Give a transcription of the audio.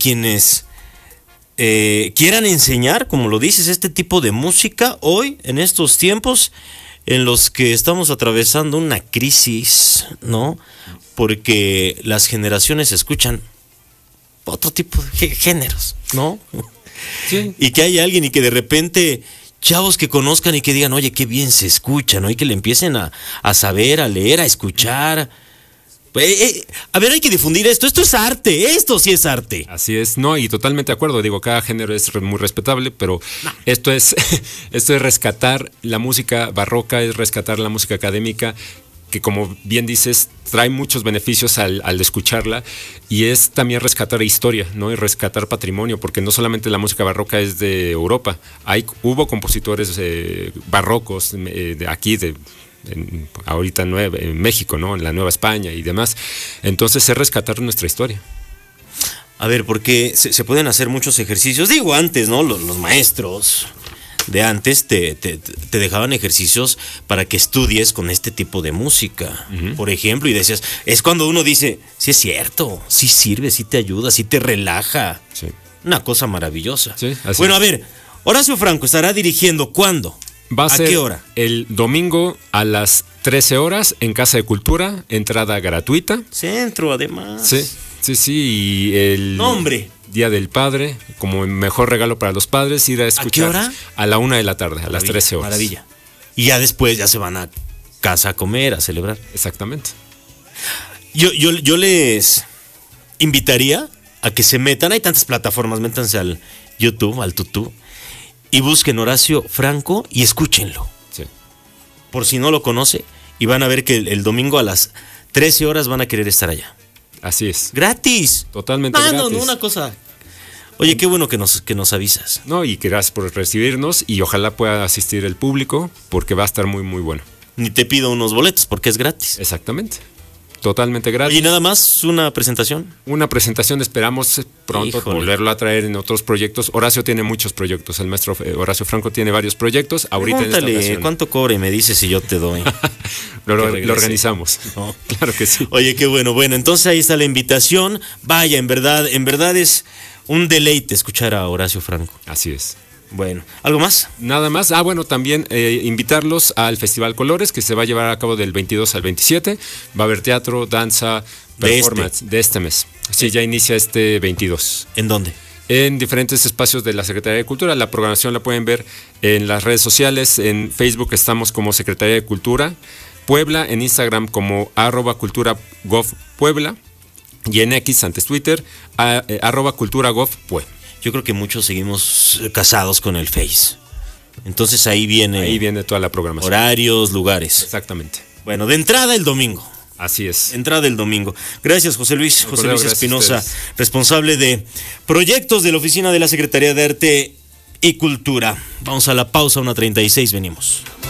quienes quieran enseñar, como lo dices, este tipo de música hoy, en estos tiempos en los que estamos atravesando una crisis, ¿no? Porque las generaciones escuchan otro tipo de géneros, ¿no? Sí. Y que haya alguien y que de repente chavos que conozcan y que digan, oye, qué bien se escucha, ¿no? Y que le empiecen a saber, a leer, a escuchar. A ver, hay que difundir esto es arte, esto sí es arte. Así es, no, y totalmente de acuerdo, digo, cada género es muy respetable, pero no. esto es rescatar la música barroca, es rescatar la música académica, que como bien dices, trae muchos beneficios al escucharla, y es también rescatar historia, ¿no? Y rescatar patrimonio, porque no solamente la música barroca es de Europa, hubo compositores barrocos de aquí, ahorita en México, ¿no? En la Nueva España y demás. Entonces es rescatar nuestra historia. A ver, porque se pueden hacer muchos ejercicios. Digo, antes, ¿no? Los maestros de antes te dejaban ejercicios para que estudies con este tipo de música, por ejemplo, y decías, es cuando uno dice, sí es cierto, sí sirve, sí te ayuda, sí te relaja. Sí. Una cosa maravillosa. Sí, así bueno, es. A ver, Horacio Franco estará dirigiendo ¿cuándo? Va a ser qué hora? El domingo a las 13 horas en Casa de Cultura, entrada gratuita. Centro, además. Sí, y el ¡Nombre! Día del Padre, como mejor regalo para los padres, ir a escuchar. ¿A qué hora? A la 1 de la tarde, Maravilla, a las 13 horas. Maravilla. Y ya después ya se van a casa a comer, a celebrar. Exactamente. Yo les invitaría a que se metan, hay tantas plataformas, métanse al YouTube, al tutú, y busquen Horacio Franco y escúchenlo. Sí. Por si no lo conoce, y van a ver que el domingo a las 13 horas van a querer estar allá. Así es. ¡Gratis! Totalmente gratis. No, una cosa. Oye, qué bueno que nos avisas. No, y gracias por recibirnos, y ojalá pueda asistir el público, porque va a estar muy, muy bueno. Ni te pido unos boletos, porque es gratis. Exactamente. Totalmente gratis. Oye, nada más una presentación. Una presentación, esperamos pronto volverlo a traer en otros proyectos. Horacio tiene muchos proyectos, el maestro Horacio Franco tiene varios proyectos. Ahorita Pregúntale, en esta ocasión. ¿cuánto cobra y me dices si yo te doy? lo organizamos. No. Claro que sí. Oye, qué bueno. Bueno, entonces ahí está la invitación. Vaya, en verdad es un deleite escuchar a Horacio Franco. Así es. Bueno, ¿algo más? Nada más. Bueno, también invitarlos al Festival Colores, que se va a llevar a cabo del 22 al 27. Va a haber teatro, danza, performance de este mes. Sí, ya inicia este 22. ¿En dónde? En diferentes espacios de la Secretaría de Cultura. La programación la pueden ver en las redes sociales. En Facebook estamos como Secretaría de Cultura Puebla, en Instagram como @cultura.gov.puebla y en X, antes Twitter, @cultura.gov.pue. Yo creo que muchos seguimos casados con el Face. Entonces ahí viene toda la programación. Horarios, lugares. Exactamente. Bueno, de entrada el domingo. Así es. Entrada el domingo. Gracias, José Luis Espinosa, a responsable de proyectos de la Oficina de la Secretaría de Arte y Cultura. Vamos a la pausa, 1:36, venimos.